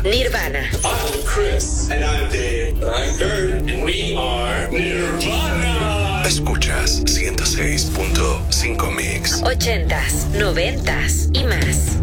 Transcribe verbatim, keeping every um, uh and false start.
Nirvana. I'm Chris. And I'm Dave. I'm Kurt. And we are Nirvana. Escuchas ciento seis punto cinco Mix. Ochentas, noventas y más.